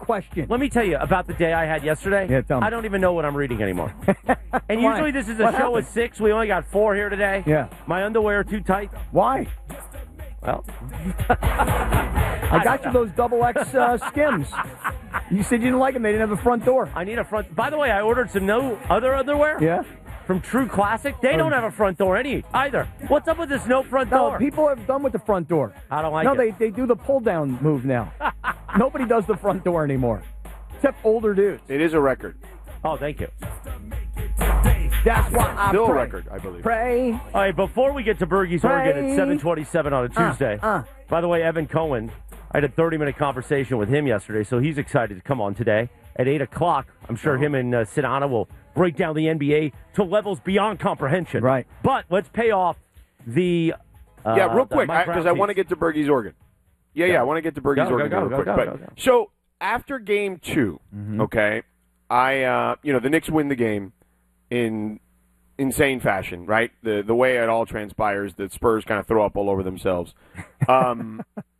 question. Let me tell you about the day I had yesterday. Yeah, tell me. I don't even know what I'm reading anymore. And Why? usually this is a What show happened? of 6. We only got 4 here today. Yeah. My underwear are too tight. Why? Well, I got you those double X Skims. You said you didn't like them. They didn't have a front door. I need a front. By the way, I ordered some other underwear. Yeah. From True Classic. They don't have a front door either. What's up with this no front No, door? people are done with the front door. I don't like no, it. they do the pull-down move now. Nobody does the front door anymore, except older dudes. It is a record. Oh, thank you. That's why I Still a pray. record, I believe. Pray. All right, before we get to Bergie's Oregon at 7:27 on a Tuesday. By the way, Evan Cohen, I had a 30-minute conversation with him yesterday, so he's excited to come on today at 8 o'clock. I'm sure him and Sidana will break down the NBA to levels beyond comprehension. Right. But let's pay off the real quick, Mike because Brown I want to piece. get to Bergie's Oregon. Yeah, I want to get to Bergie's Oregon real quick. But so after Game 2, okay, I the Knicks win the game in insane fashion, right? The way it all transpires, the Spurs kind of throw up all over themselves. Why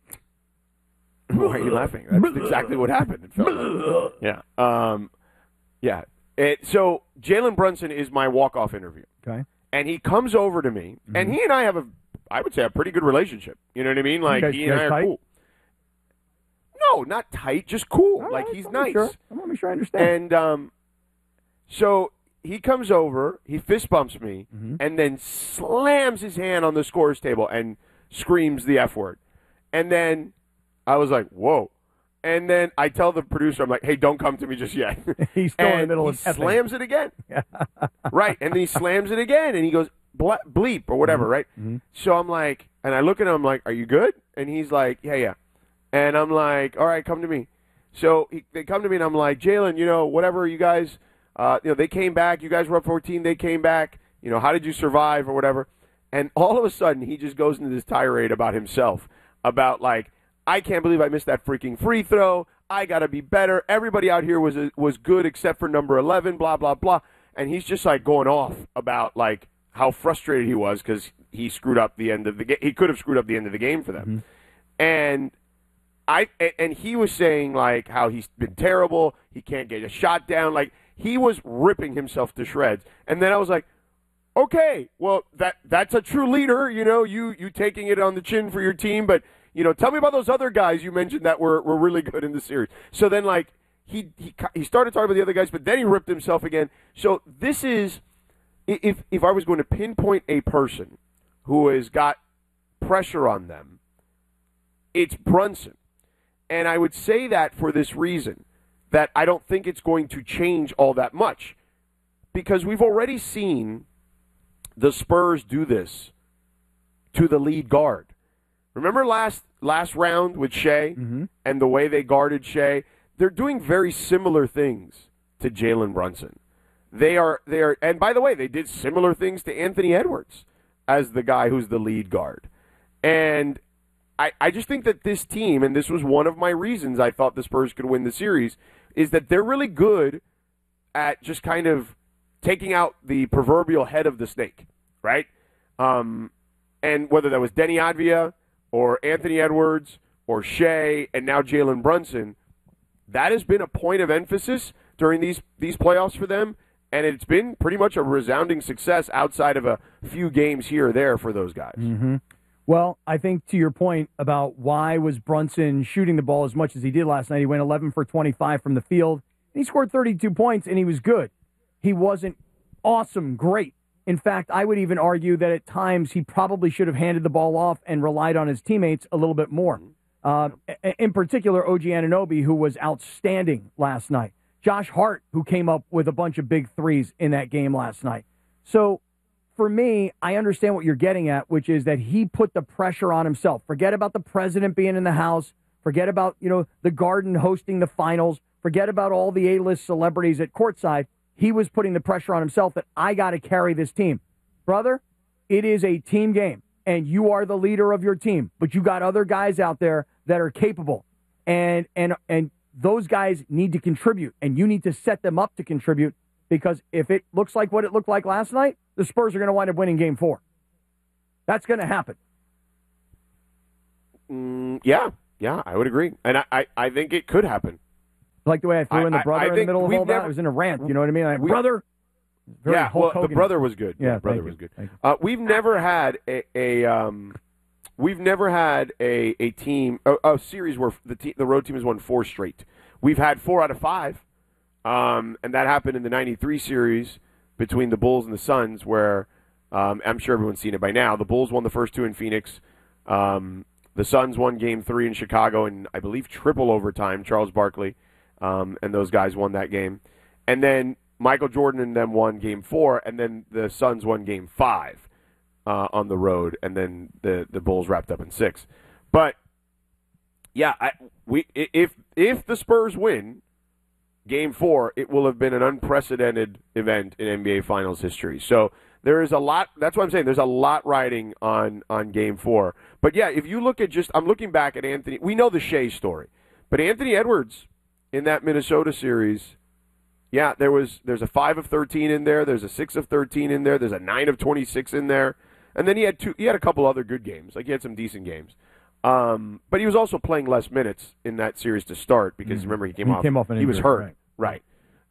are you laughing? That's exactly what happened. It felt like. Yeah. So Jalen Brunson is my walk-off interview. Okay. And he comes over to me, and he and I have I would say, a pretty good relationship. You know what I mean? Like, he and I are tight? cool. No, not tight, just cool. All like, right, he's I nice. want to make sure I understand. And so he comes over, he fist bumps me, and then slams his hand on the scorer's table and screams the F word. And then I was like, whoa. And then I tell the producer, I'm like, hey, don't come to me just yet. He's still in the middle he of slams it again. Right. And then he slams it again, and he goes, bleep or whatever, right? So I'm like, and I look at him, I'm like, are you good? And he's like, yeah. And I'm like, all right, come to me. So they come to me, and I'm like, Jalen, whatever you guys, they came back. You guys were up 14. They came back. How did you survive or whatever? And all of a sudden, he just goes into this tirade about himself, about like, I can't believe I missed that freaking free throw. I got to be better. Everybody out here was good except for number 11, blah, blah, blah. And he's just like going off about like how frustrated he was because he screwed up the end of the game. He could have screwed up the end of the game for them. And he was saying like how he's been terrible. He can't get a shot down. Like he was ripping himself to shreds. And then I was like, okay, well that's a true leader. You taking it on the chin for your team, but tell me about those other guys you mentioned that were really good in the series. So then, like, he started talking about the other guys, but then he ripped himself again. So this is, if I was going to pinpoint a person who has got pressure on them, it's Brunson. And I would say that for this reason, that I don't think it's going to change all that much. Because we've already seen the Spurs do this to the lead guard. Remember last round with Shea and the way they guarded Shea? They're doing very similar things to Jalen Brunson. They are, and by the way, they did similar things to Anthony Edwards as the guy who's the lead guard. And I just think that this team, and this was one of my reasons I thought the Spurs could win the series, is that they're really good at just kind of taking out the proverbial head of the snake, right? And whether that was Denny Advia, or Anthony Edwards, or Shea, and now Jalen Brunson, that has been a point of emphasis during these playoffs for them, and it's been pretty much a resounding success outside of a few games here or there for those guys. Well, I think to your point about why was Brunson shooting the ball as much as he did last night, he went 11 for 25 from the field, and he scored 32 points, and he was good. He wasn't awesome, great. In fact, I would even argue that at times he probably should have handed the ball off and relied on his teammates a little bit more. In particular, OG Anunoby, who was outstanding last night. Josh Hart, who came up with a bunch of big threes in that game last night. So, for me, I understand what you're getting at, which is that he put the pressure on himself. Forget about the president being in the house. Forget about, the Garden hosting the finals. Forget about all the A-list celebrities at courtside. He was putting the pressure on himself that I got to carry this team. Brother, it is a team game, and you are the leader of your team. But you got other guys out there that are capable, and those guys need to contribute, and you need to set them up to contribute, because if it looks like what it looked like last night, the Spurs are going to wind up winning Game 4. That's going to happen. Yeah, I would agree. And I think it could happen. Like the way I threw in the brother in the middle of all that? I was in a rant, you know what I mean? Brother. Very Hulk Hogan. The brother was good. Yeah, the brother was good. We've never had a team a series where the road team has won 4 straight. We've had 4 out of 5, and that happened in the '93 series between the Bulls and the Suns, where I'm sure everyone's seen it by now. The Bulls won the first 2 in Phoenix. The Suns won Game 3 in Chicago, and I believe triple overtime. Charles Barkley and those guys won that game, and then Michael Jordan and them won Game 4, and then the Suns won Game 5 on the road, and then the Bulls wrapped up in 6. But yeah, if the Spurs win Game 4, it will have been an unprecedented event in NBA Finals history. So there is a lot. That's what I'm saying. There's a lot riding on Game 4. But yeah, if you look at I'm looking back at Anthony. We know the Shea story, but Anthony Edwards in that Minnesota series. Yeah, there's a 5 of 13 in there. There's a 6 of 13 in there. There's a 9 of 26 in there. And then he had a couple other good games. Like he had some decent games. But he was also playing less minutes in that series to start because remember he came off an injury. He was hurt. Right.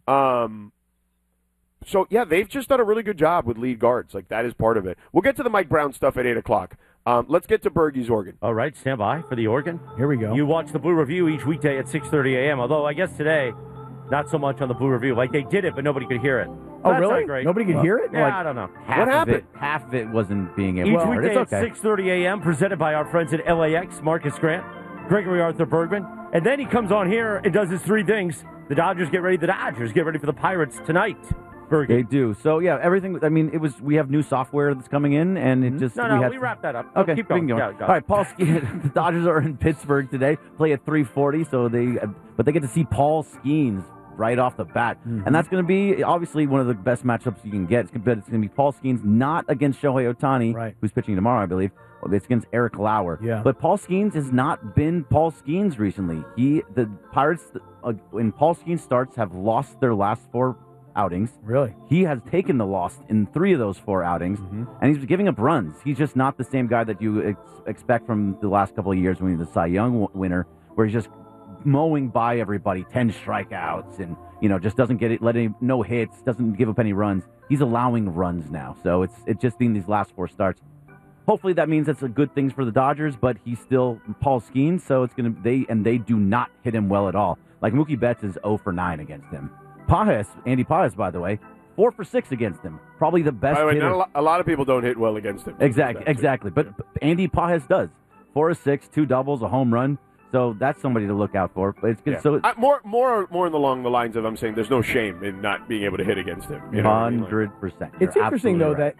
So yeah, they've just done a really good job with lead guards. Like that is part of it. We'll get to the Mike Brown stuff at 8:00. Let's get to Bergie's Oregon. All right, stand by for the Oregon. Here we go. You watch the Blue Review each weekday at 6:30 a.m. Although I guess today, not so much on the Blue Review. Like they did it, but nobody could hear it. Oh, really? Great. Nobody could hear it? Yeah, I don't know. What happened? Half of it wasn't being able to hear it. Each weekday at 6:30 a.m., presented by our friends at LAX, Marcus Grant, Gregory Arthur Bergman. And then he comes on here and does his 3 things. The Dodgers get ready for the Pirates tonight. Bergie. They do. So, yeah, everything, I mean, we have new software that's coming in, and it just... we wrapped that up. Okay, keep going. Yeah, all right, Paul Skeens, the Dodgers are in Pittsburgh today, play at 3:40, but they get to see Paul Skeens right off the bat. And that's going to be, obviously, one of the best matchups you can get. It's going to be Paul Skeens, not against Shohei Ohtani, who's pitching tomorrow, I believe. It's against Eric Lauer. Yeah. But Paul Skeens has not been Paul Skeens recently. The Pirates, when Paul Skeens starts, have lost their last 4 outings. Really? He has taken the loss in 3 of those 4 outings, and he's giving up runs. He's just not the same guy that you expect from the last couple of years when he's the Cy Young winner, where he's just mowing by everybody, 10 strikeouts, and just doesn't no hits, doesn't give up any runs. He's allowing runs now, so it's just been these last 4 starts. Hopefully that means that's a good thing for the Dodgers, but he's still Paul Skeens, so it's gonna they do not hit him well at all. Like Mookie Betts is 0 for 9 against him. Andy Pages, by the way, 4 for 6 against him. Probably the best hitter. A lot of people don't hit well against him. Exactly. But Andy Pages does. 4 of 6, 2 doubles, a home run. So that's somebody to look out for. But it's good. Yeah. So more along the lines of I'm saying there's no shame in not being able to hit against him. 100%. It's interesting though that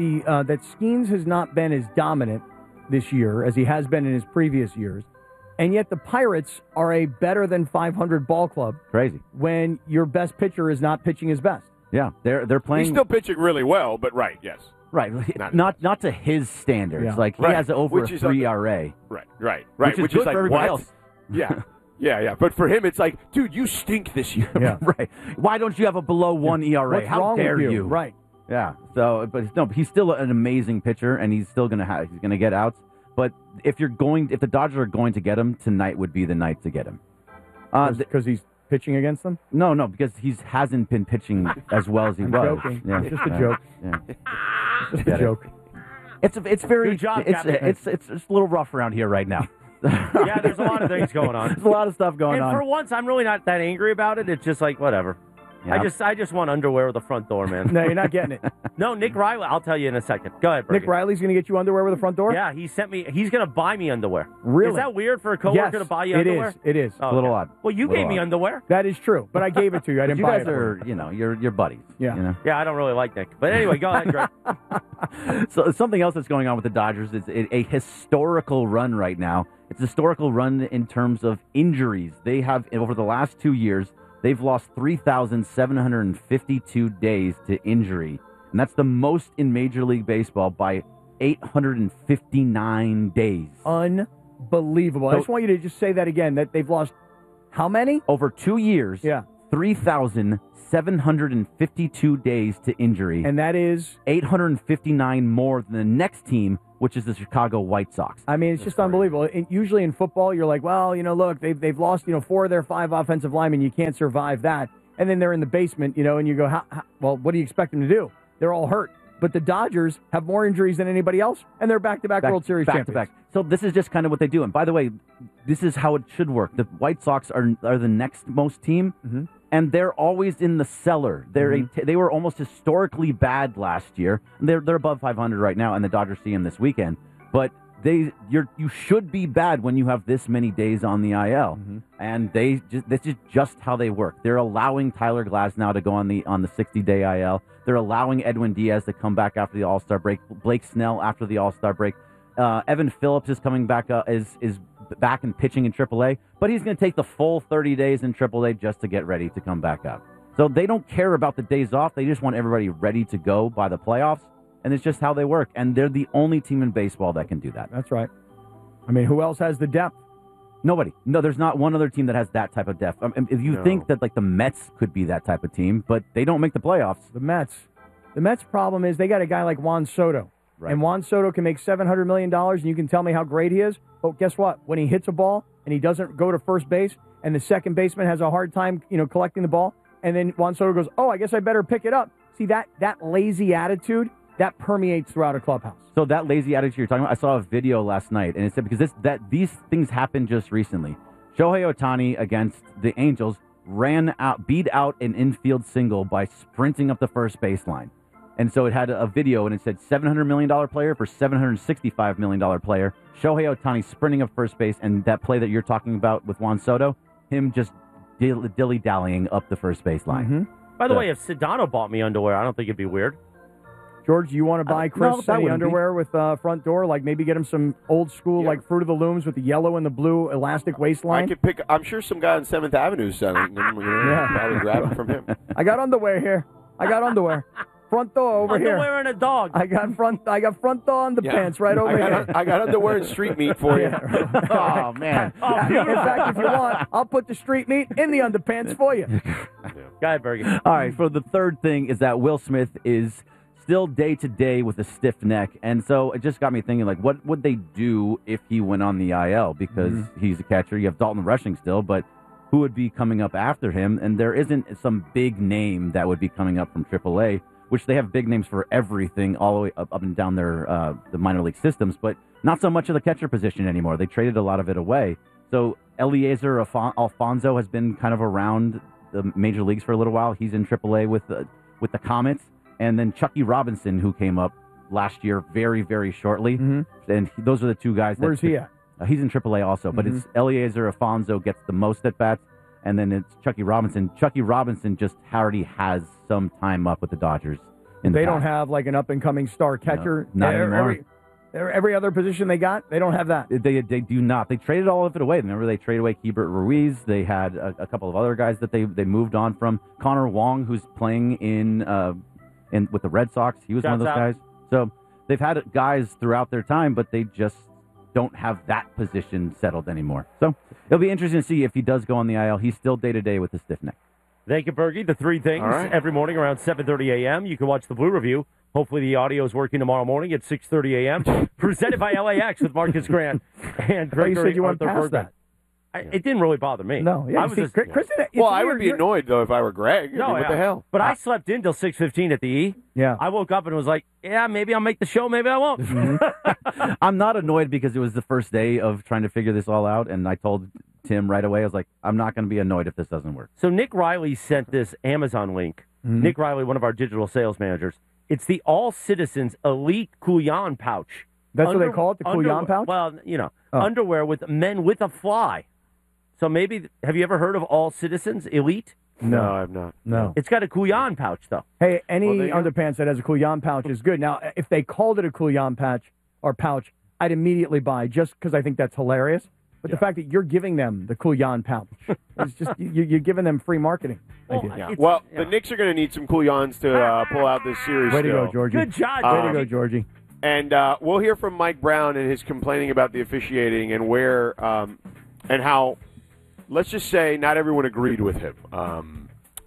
Skeens has not been as dominant this year as he has been in his previous years. And yet the Pirates are a better than 500 ball club. Crazy. When your best pitcher is not pitching his best. Yeah, they're playing. He's still pitching really well, but yes. Right. Not to his standards. Yeah. Like he has over 3 ERA. Right. Which is good like, for everybody what? else. Yeah. But for him, it's like, dude, you stink this year. Yeah. Right. Why don't you have a below 1 ERA? What's wrong dare with you? Right. Yeah. So, but he's still an amazing pitcher, and he's still gonna get outs. But if the Dodgers are going to get him, tonight would be the night to get him. Because he's pitching against them? No, because he hasn't been pitching as well as he was. Joking. Yeah. It's just a joke. Yeah. Just a joke. It's very. Good job, it's a little rough around here right now. Yeah, there's a lot of things going on. There's a lot of stuff going on. And for once, I'm really not that angry about it. It's just like whatever. Yep. I just want underwear with the front door, man. No, you're not getting it. No, Nick Riley. I'll tell you in a second. Go ahead, Bergie. Nick Riley's going to get you underwear with the front door? Yeah, he's going to buy me underwear. Really? Is that weird for a coworker to buy you underwear? It is. Oh, a little odd. Well, you gave me underwear. That is true, but I gave it to you. I didn't buy it. You guys are, you're buddies. Yeah. Yeah, I don't really like Nick. But anyway, go ahead, Greg. So something else that's going on with the Dodgers is a historical run right now. It's a historical run in terms of injuries. They have, over the last 2 years, they've lost 3,752 days to injury. And that's the most in Major League Baseball by 859 days. Unbelievable. I just want you to just say that again, that they've lost how many? Over 2 years. Yeah. 3,752 days to injury. And that is 859 more than the next team, which is the Chicago White Sox. I mean, it's just unbelievable. Usually in football, you're like, well, look, they've lost, 4 of their 5 offensive linemen. You can't survive that. And then they're in the basement, and you go, well, what do you expect them to do? They're all hurt. But the Dodgers have more injuries than anybody else, and they're back-to-back World Series champions. Back-to-back. So this is just kind of what they do. And by the way, this is how it should work. The White Sox are the next most team, and they're always in the cellar. They were almost historically bad last year. They're above 500 right now, and the Dodgers see them this weekend. But you should be bad when you have this many days on the IL, and this is just how they work. They're allowing Tyler Glasnow to go on the 60-day IL. They're allowing Edwin Diaz to come back after the All-Star break. Blake Snell after the All-Star break. Evan Phillips is coming back. Is back and pitching in AAA, but he's going to take the full 30 days in AAA just to get ready to come back up. So they don't care about the days off. They just want everybody ready to go by the playoffs, and it's just how they work. And they're the only team in baseball that can do that. That's right. I mean, who else has the depth? Nobody. No, there's not one other team that has that type of depth. If you think that like the Mets could be that type of team, but they don't make the playoffs. The Mets problem is they got a guy like Juan Soto. Right. And Juan Soto can make $700 million, and you can tell me how great he is. But guess what? When he hits a ball and he doesn't go to first base, and the second baseman has a hard time, collecting the ball, and then Juan Soto goes, "Oh, I guess I better pick it up." See, that lazy attitude that permeates throughout a clubhouse. So that lazy attitude you're talking about, I saw a video last night, and it said because these things happened just recently. Shohei Ohtani against the Angels beat out an infield single by sprinting up the first baseline. And so it had a video, and it said $700 million player for $765 million player. Shohei Ohtani sprinting up first base, and that play that you're talking about with Juan Soto, him just dilly-dallying up the first base line. By the way, if Sedano bought me underwear, I don't think it'd be weird. George, you want to buy Chris any underwear with front door? Like maybe get him some old school, like Fruit of the Looms with the yellow and the blue elastic waistline? I could pick. I'm sure some guy on 7th Avenue is selling them. Probably grab it from him. I got underwear here. Front door over here. Underwear and a dog. I got front door on the pants right over here. I got underwear and street meat for you. Oh, man. In fact, if you want, I'll put the street meat in the underpants for you. Go ahead, Bergie. All right, so the third thing is that Will Smith is still day-to-day with a stiff neck. And so it just got me thinking, like, what would they do if he went on the IL? Because he's a catcher. You have Dalton Rushing still, but who would be coming up after him? And there isn't some big name that would be coming up from AAA, which they have big names for everything all the way up and down their the minor league systems, but not so much of the catcher position anymore. They traded a lot of it away. So Eliezer Alfonso has been kind of around the major leagues for a little while. He's in AAA with the Comets. And then Chucky Robinson, who came up last year very, very shortly. And those are the two guys. Where's he at? He's in AAA also, but it's Eliezer Alfonso gets the most at-bats. And then it's Chucky Robinson. Chucky Robinson just already has some time up with the Dodgers. They don't have like an up-and-coming star catcher. No, not anymore. Every other position they got, they don't have that. They do not. They traded all of it away. Remember, they traded away Keibert Ruiz. They had a couple of other guys that they moved on from. Connor Wong, who's playing in with the Red Sox. He was one of those guys. So they've had guys throughout their time, but they just don't have that position settled anymore. So it'll be interesting to see if he does go on the IL. He's still day-to-day with the stiff neck. Thank you, Bergie. The three things every morning around 7:30 a.m. You can watch the Blue Review. Hopefully the audio is working tomorrow morning at 6:30 a.m. Presented by LAX with Marcus Grant and Gregory. You said you went past that. It didn't really bother me. No, yeah. Chris, I would be annoyed though if I were Greg. No, what the hell? But I slept in till 6:15 at the E. Yeah. I woke up and was like, yeah, maybe I'll make the show, maybe I won't. I'm not annoyed because it was the first day of trying to figure this all out, and I told Tim right away, I was like, I'm not going to be annoyed if this doesn't work. So Nick Riley sent this Amazon link. Nick Riley, one of our digital sales managers. It's the All Citizens Elite Kuyan pouch. That's what they call it, the Kuyan pouch? Well, underwear with men with a fly. So maybe, have you ever heard of All Citizens Elite? No, I've not. No. It's got a Kuyan pouch, though. Hey, any underpants that has a Kuyan pouch is good. Now, if they called it a Kuyan patch or pouch, I'd immediately buy just because I think that's hilarious. But the fact that you're giving them the Kuyan pouch, it's just you're giving them free marketing. The Knicks are going to need some Kuyans to pull out this series. Way to go, Georgie. Good job, Way to go, Georgie. And we'll hear from Mike Brown and his complaining about the officiating and where and how. Let's just say not everyone agreed with him.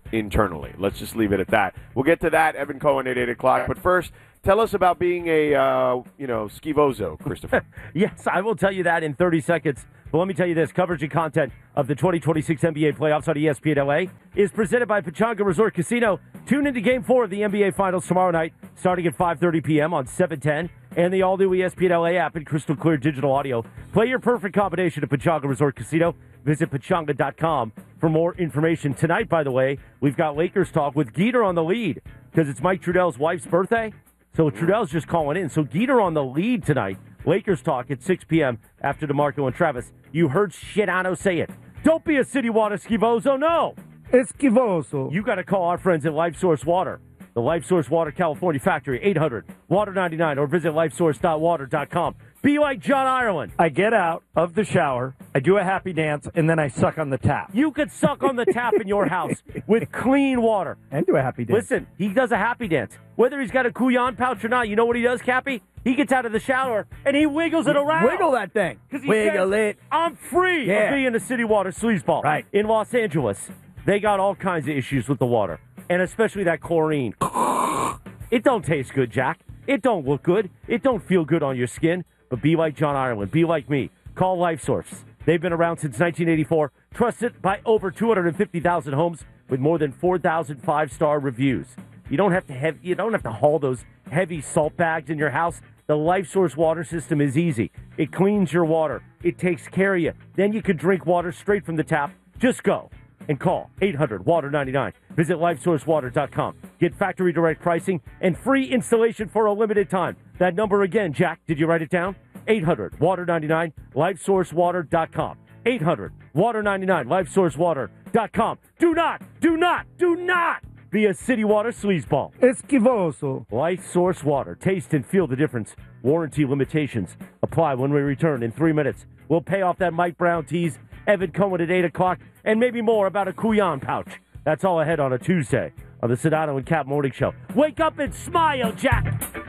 internally. Let's just leave it at that. We'll get to that, Evan Cohen, at 8 o'clock. But first, tell us about being a, skivozo, Christopher. Yes, I will tell you that in 30 seconds. But let me tell you this. Coverage and content of the 2026 NBA playoffs on ESPN LA is presented by Pechanga Resort Casino. Tune into Game 4 of the NBA Finals tomorrow night, starting at 5:30 p.m. on 710 and the all-new ESPN LA app and crystal clear digital audio. Play your perfect combination at Pechanga Resort Casino. Visit Pechanga.com for more information. Tonight, by the way, we've got Lakers talk with Geeter on the lead because it's Mike Trudell's wife's birthday. So Trudell's just calling in. So Geeter on the lead tonight. Lakers talk at 6 p.m. after DeMarco and Travis. You heard Shitano say it. Don't be a City Water Skivoso, no. Esquivoso. You got to call our friends at Life Source Water. The Life Source Water California factory, 800-WATER-99, or visit lifesource.water.com. Be like John Ireland. I get out of the shower, I do a happy dance, and then I suck on the tap. You could suck on the tap in your house with clean water. And do a happy dance. Listen, he does a happy dance. Whether he's got a Kuyan pouch or not, you know what he does, Cappy? He gets out of the shower and he wiggles it around. Wiggle that thing. Wiggle it. I'm free of being a City Water sleazeball. Right. In Los Angeles, they got all kinds of issues with the water, and especially that chlorine. It don't taste good, Jack. It don't look good. It don't feel good on your skin. But be like John Ireland. Be like me. Call Life Source. They've been around since 1984, trusted by over 250,000 homes with more than 4,000 five-star reviews. You don't have to haul those heavy salt bags in your house. The Life Source water system is easy. It cleans your water. It takes care of you. Then you can drink water straight from the tap. Just go and call 800-WATER-99. Visit lifesourcewater.com. Get factory direct pricing and free installation for a limited time. That number again, Jack, did you write it down? 800-WATER-99, lifesourcewater.com. 800-WATER-99, lifesourcewater.com. Do not be a City Water sleazeball. Esquivoso. Life Source Water. Taste and feel the difference. Warranty limitations apply when we return in 3 minutes. We'll pay off that Mike Brown tease, Evan Cohen at 8 o'clock, and maybe more about a Kuyan pouch. That's all ahead on a Tuesday on the Sedano and Cap Morning Show. Wake up and smile, Jack!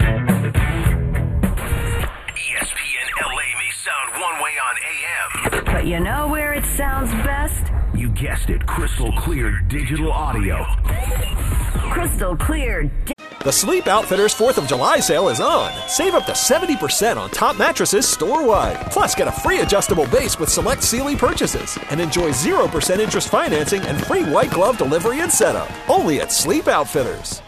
ESPN LA may sound one way on AM. But you know where it sounds best? You guessed it, crystal clear digital audio. Crystal clear. The Sleep Outfitters 4th of July sale is on. Save up to 70% on top mattresses store-wide. Plus, get a free adjustable base with select Sealy purchases. And enjoy 0% interest financing and free white glove delivery and setup. Only at Sleep Outfitters.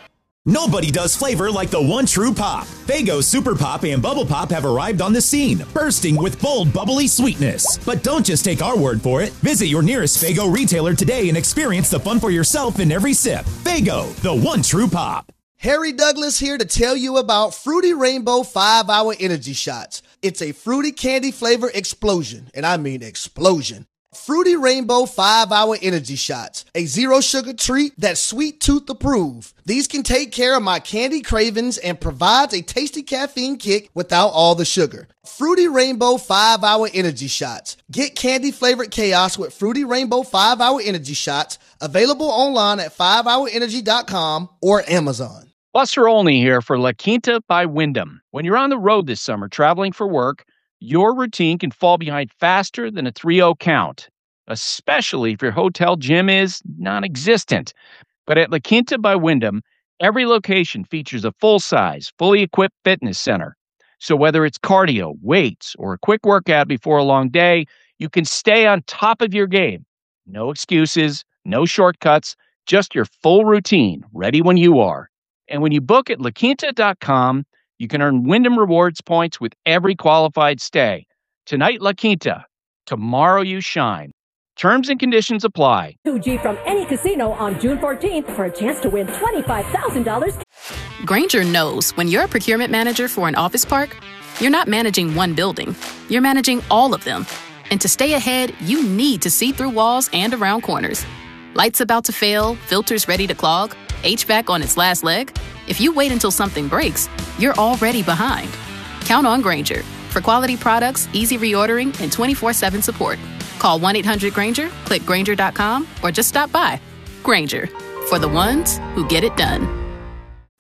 Nobody does flavor like the one true pop. Faygo Super Pop and Bubble Pop have arrived on the scene, bursting with bold, bubbly sweetness. But don't just take our word for it. Visit your nearest Faygo retailer today and experience the fun for yourself in every sip. Faygo, the one true pop. Harry Douglas here to tell you about Fruity Rainbow 5-Hour Energy Shots. It's a fruity candy flavor explosion, and I mean explosion. Fruity Rainbow 5-Hour Energy Shots, a zero-sugar treat that's sweet tooth approved. These can take care of my candy cravings and provides a tasty caffeine kick without all the sugar. Fruity Rainbow 5-Hour Energy Shots. Get candy-flavored chaos with Fruity Rainbow 5-Hour Energy Shots, available online at 5hourenergy.com or Amazon. Buster Olney here for La Quinta by Wyndham. When you're on the road this summer traveling for work, your routine can fall behind faster than a 3-0 count, especially if your hotel gym is non-existent. But at La Quinta by Wyndham, every location features a full-size, fully equipped fitness center. So whether it's cardio, weights, or a quick workout before a long day, you can stay on top of your game. No excuses, no shortcuts, just your full routine, ready when you are. And when you book at LaQuinta.com, you can earn Wyndham Rewards points with every qualified stay. Tonight, La Quinta. Tomorrow, you shine. Terms and conditions apply. 2G from any casino on June 14th for a chance to win $25,000. Grainger knows when you're a procurement manager for an office park, you're not managing one building. You're managing all of them. And to stay ahead, you need to see through walls and around corners. Lights about to fail, filters ready to clog, HVAC on its last leg. If you wait until something breaks, you're already behind. Count on Grainger for quality products, easy reordering, and 24/7 support. Call 1-800-GRAINGER, click Grainger.com, or just stop by. Grainger, for the ones who get it done.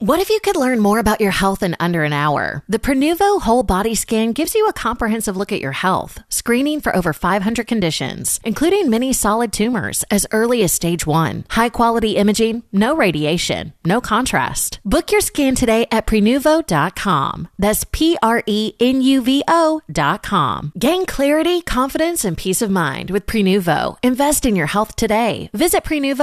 What if you could learn more about your health in under an hour? The Prenuvo Whole Body Scan gives you a comprehensive look at your health, screening for over 500 conditions, including many solid tumors as early as stage 1. High-quality imaging, no radiation, no contrast. Book your scan today at Prenuvo.com. That's Prenuvo.com. Gain clarity, confidence, and peace of mind with Prenuvo. Invest in your health today. Visit Prenuvo